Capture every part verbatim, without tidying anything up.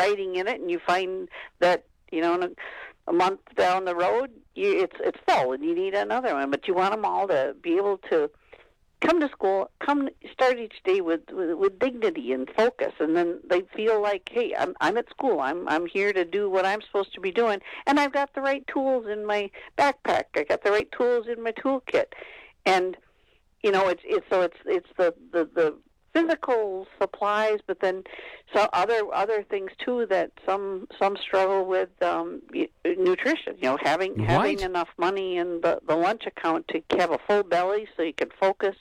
writing in it, and you find that, you know, in a, a month down the road, you, it's it's full, and you need another one. But you want them all to be able to come to school, come start each day with, with with dignity and focus, and then they feel like, hey, I'm I'm at school. I'm I'm here to do what I'm supposed to be doing, and I've got the right tools in my backpack. I got the right tools in my toolkit, and you know, it's it's so it's it's the the, the physical supplies, but then so other other things too that some some struggle with, um, nutrition. You know, having right. having enough money in the, the lunch account to have a full belly so you can focus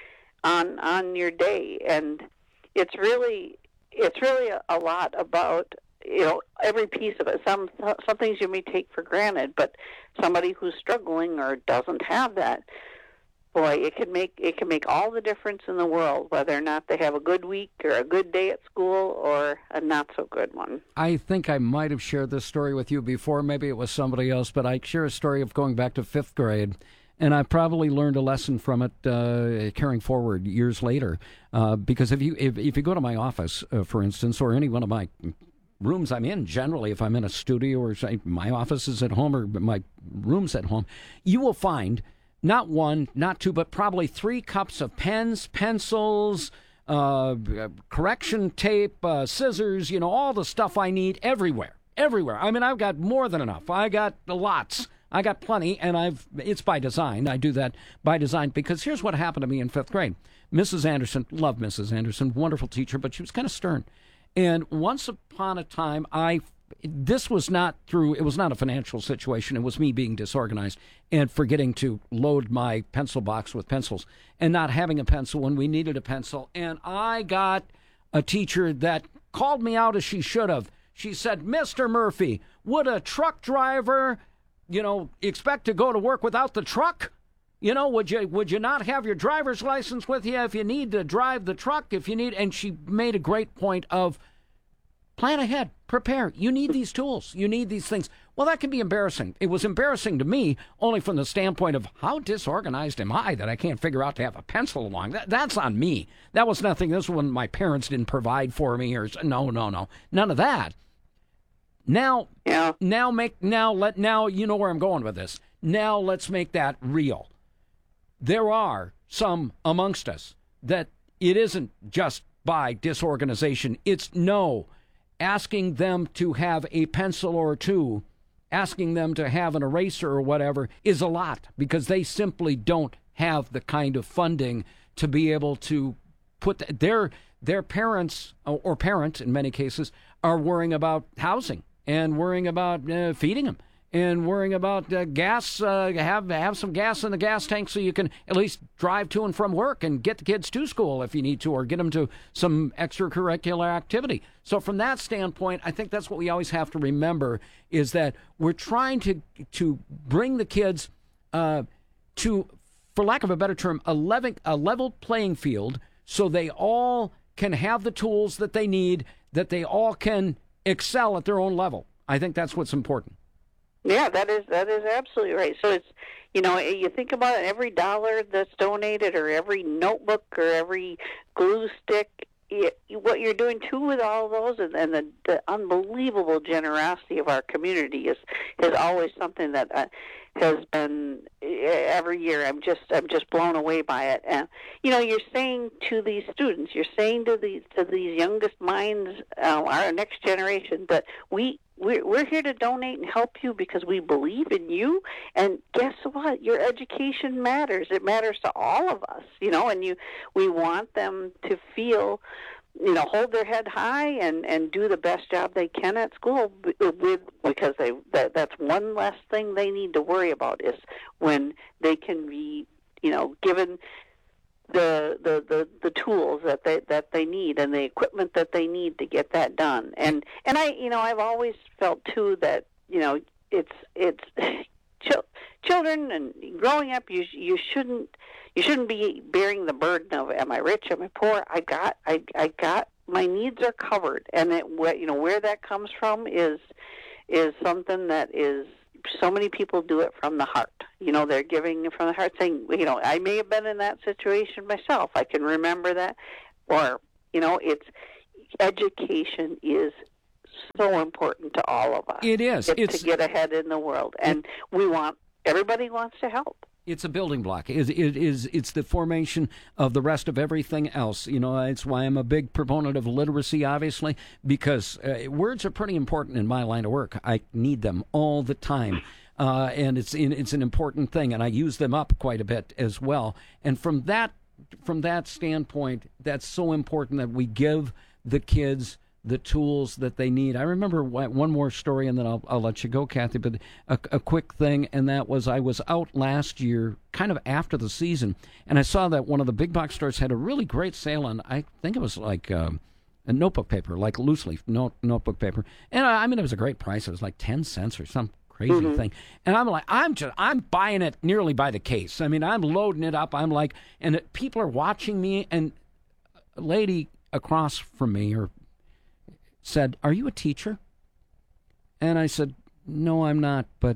on on your day. And it's really it's really a, a lot about, you know, every piece of it. Some some things you may take for granted, but somebody who's struggling or doesn't have that, boy, it can make it can make all the difference in the world, whether or not they have a good week or a good day at school or a not so good one. I think I might have shared this story with you before. Maybe it was somebody else, but I share a story of going back to fifth grade, and I probably learned a lesson from it uh, carrying forward years later. Uh, because if you if, if you go to my office, uh, for instance, or any one of my rooms I'm in, generally, if I'm in a studio or say my office is at home or my room's at home, you will find not one, not two, but probably three cups of pens, pencils, uh, correction tape, uh, scissors, you know, all the stuff I need everywhere, everywhere. I mean, I've got more than enough. I got lots. I got plenty, and I've it's by design. I do that by design because here's what happened to me in fifth grade. Missus Anderson, love Missus Anderson, wonderful teacher, but she was kind of stern. And once upon a time, I This was not through, it was not a financial situation. It was me being disorganized and forgetting to load my pencil box with pencils and not having a pencil when we needed a pencil. And I got a teacher that called me out as she should have. She said, Mister Murphy, would a truck driver, you know, expect to go to work without the truck? You know, would you would you not have your driver's license with you if you need to drive the truck, if you need, and she made a great point of, plan ahead, prepare. You need these tools. You need these things. Well, that can be embarrassing. It was embarrassing to me only from the standpoint of how disorganized am I that I can't figure out to have a pencil along. That, that's on me. That was nothing. This was when my parents didn't provide for me or no, no, no. None of that. Now, yeah. now make, now let, now you know where I'm going with this. Now let's make that real. There are some amongst us that it isn't just by disorganization. It's no. Asking them to have a pencil or two, asking them to have an eraser or whatever is a lot because they simply don't have the kind of funding to be able to put the, their their parents or parents in many cases are worrying about housing and worrying about uh, feeding them and worrying about uh, gas, uh, have have some gas in the gas tank so you can at least drive to and from work and get the kids to school if you need to, or get them to some extracurricular activity. So from that standpoint, I think that's what we always have to remember is that we're trying to to bring the kids uh, to, for lack of a better term, a level, a level playing field so they all can have the tools that they need, that they all can excel at their own level. I think that's what's important. Yeah, that is that is absolutely right. So it's, you know, you think about it, every dollar that's donated or every notebook or every glue stick, it, what you're doing too with all of those and, and the, the unbelievable generosity of our community is is always something that uh, has been every year. I'm just I'm just blown away by it. And you know, you're saying to these students, you're saying to these to these youngest minds, uh, our next generation, that we. We're, we're here to donate and help you because we believe in you. And guess what? Your education matters. It matters to all of us, you know, and you, we want them to feel, you know, hold their head high and, and do the best job they can at school with, because they, that, that's one less thing they need to worry about is when they can be, you know, given the, the, the, the tools that they that they need and the equipment that they need to get that done. And and I you know I've always felt too that you know it's it's ch- children and growing up you you shouldn't you shouldn't be bearing the burden of am I rich, am I poor? I got I I got my needs are covered, and it you know where that comes from is is something that is. So many people do it from the heart. You know, they're giving from the heart, saying, you know, I may have been in that situation myself. I can remember that. Or, you know, it's education is so important to all of us. It is. If, It's, to get ahead in the world. And we want, everybody wants to help. It's a building block. It is. It's the formation of the rest of everything else. You know, it's why I'm a big proponent of literacy, obviously, because uh, words are pretty important in my line of work. I need them all the time, uh, and it's it's an important thing, and I use them up quite a bit as well. And from that from that standpoint, that's so important that we give the kids the tools that they need. I remember one more story, and then I'll, I'll let you go, Kathy, but a, a quick thing, and that was I was out last year, kind of after the season, and I saw that one of the big box stores had a really great sale on, I think it was like um, a notebook paper, like loose leaf note, notebook paper. And I, I mean, it was a great price. It was like ten cents or some crazy mm-hmm. thing. And I'm like, I'm just, I'm buying it nearly by the case. I mean, I'm loading it up. I'm like, and it, people are watching me, and a lady across from me, or said, "Are you a teacher?" And I said, "No, I'm not, but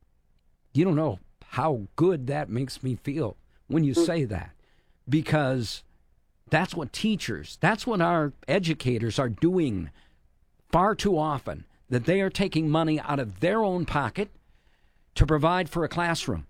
you don't know how good that makes me feel when you say that, because that's what teachers, that's what our educators are doing far too often, that they are taking money out of their own pocket to provide for a classroom.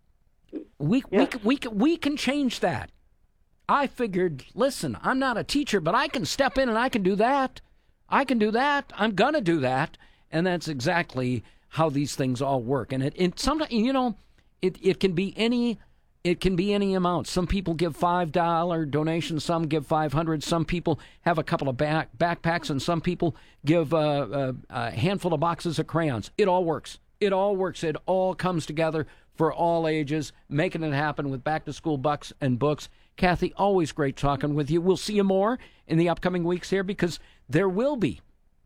We, yes. we, we, we can change that." I figured, listen, I'm not a teacher, but I can step in and I can do that. I can do that. I'm going to do that. And that's exactly how these things all work. And it, it sometimes, you know, it, it can be any it can be any amount. Some people give five dollar donations. Some give five hundred. Some people have a couple of back, backpacks, and some people give a, a, a handful of boxes of crayons. It all works. It all works. It all comes together for all ages, making it happen with back-to-school bucks and books. Kathy, always great talking with you. We'll see you more in the upcoming weeks here, because there will be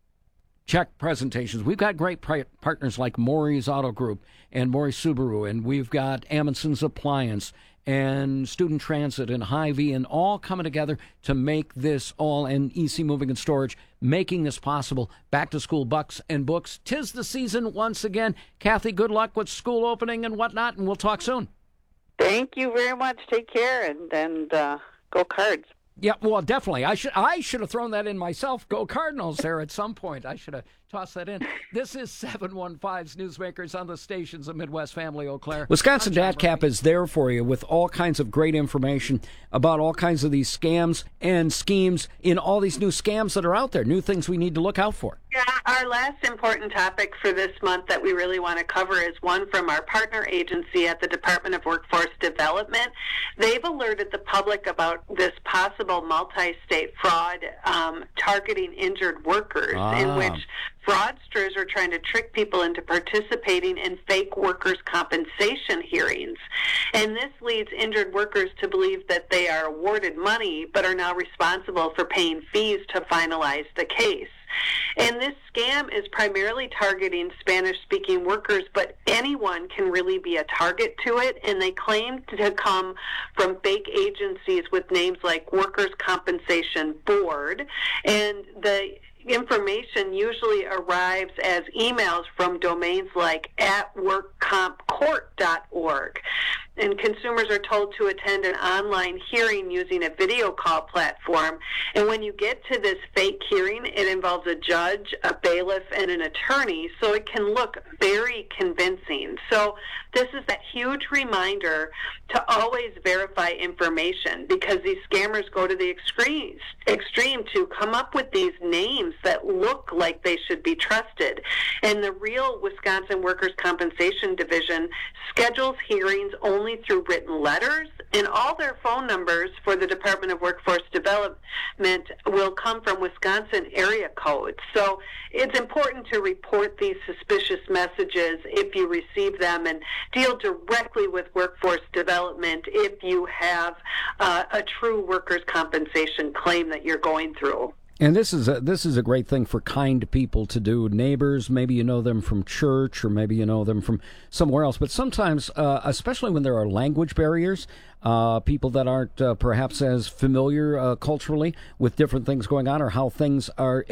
check presentations. We've got great pri- partners like Maury's Auto Group and Maury Subaru, and we've got Amundsen's Appliance and Student Transit and Hy-Vee, and all coming together to make this all, and E C Moving and Storage, making this possible. Back to school bucks and books. 'Tis the season once again. Kathy, good luck with school opening and whatnot, and we'll talk soon. Thank you very much. Take care, and, and uh, go Cards. Yeah, well, definitely. I should I should have thrown that in myself. Go Cardinals there at some point. I should have tossed that in. This is seven one five's Newsmakers on the stations of Midwest Family Eau Claire. Wisconsin DatCap is there for you with all kinds of great information about all kinds of these scams and schemes in all these new scams that are out there, new things we need to look out for. Yeah, our last important topic for this month that we really want to cover is one from our partner agency at the Department of Workforce Development. They've alerted the public about this possible multi-state fraud um, targeting injured workers, ah. in which fraudsters are trying to trick people into participating in fake workers' compensation hearings. And this leads injured workers to believe that they are awarded money but are now responsible for paying fees to finalize the case. And this scam is primarily targeting Spanish-speaking workers, but anyone can really be a target to it, and they claim to come from fake agencies with names like Workers' Compensation Board, and the information usually arrives as emails from domains like at work comp court dot org. And consumers are told to attend an online hearing using a video call platform. And when you get to this fake hearing, it involves a judge, a bailiff, and an attorney, so it can look very convincing. So this is a huge reminder to always verify information, because these scammers go to the extreme, extreme to come up with these names that look like they should be trusted. And the real Wisconsin Workers' Compensation Division schedules hearings only through written letters, and all their phone numbers for the Department of Workforce Development will come from Wisconsin area codes. So it's important to report these suspicious messages if you receive them, and deal directly with workforce development if you have uh, a true workers' compensation claim that you're going through. And this is a, this is a great thing for kind people to do. Neighbors, maybe you know them from church, or maybe you know them from somewhere else. But sometimes, uh, especially when there are language barriers, uh, people that aren't uh, perhaps as familiar uh, culturally with different things going on, or how things are.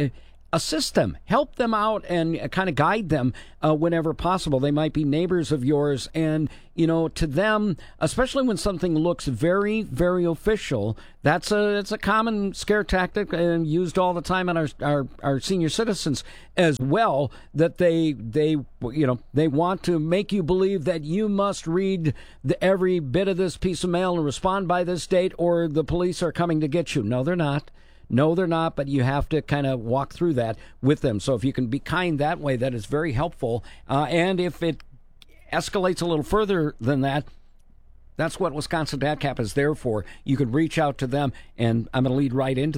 assist them, help them out, and kind of guide them uh, whenever possible. They might be neighbors of yours, and you know, to them, especially when something looks very, very official, that's a it's a common scare tactic and used all the time on our our, our senior citizens as well. That they they you know they want to make you believe that you must read the, every bit of this piece of mail and respond by this date, or the police are coming to get you. No, they're not. No, they're not, but you have to kind of walk through that with them. So if you can be kind that way, that is very helpful. Uh, and if it escalates a little further than that, that's what Wisconsin DATCP is there for. You can reach out to them, and I'm going to lead right into